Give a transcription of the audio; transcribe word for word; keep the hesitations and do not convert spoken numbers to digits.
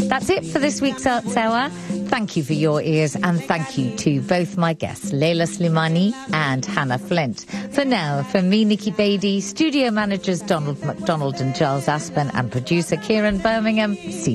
That's it for this week's Arts Hour. Thank you for your ears, and thank you to both my guests, Leila Slimani and Hannah Flint. For now, from me, Nikki Beattie, studio managers Donald McDonald and Giles Aspen, and producer Kieran Birmingham, see